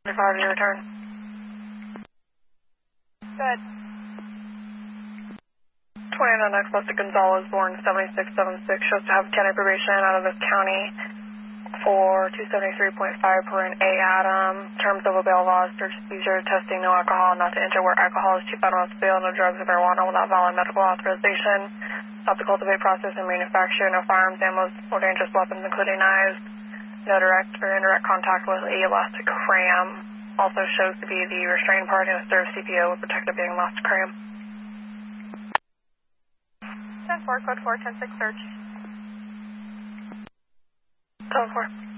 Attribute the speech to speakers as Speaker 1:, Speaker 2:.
Speaker 1: 5, your return.
Speaker 2: Good.
Speaker 1: 29 West Gonzalez, born 7676, shows to have county probation out of this county for 273.5 per an A Adam. Terms of a bail law, search, seizure, testing, no alcohol, not to enter where alcohol is cheap, out of bail, no drugs or marijuana without valid medical authorization, not to cultivate, process, and manufacture, no firearms, ammo, or dangerous weapons, including knives, no direct or indirect contact with a elastic cram. Also shows to be the restrained party and serves CPO with protective being lost cram.
Speaker 2: 10-4, code 4, 10-6 search.
Speaker 1: 10-4.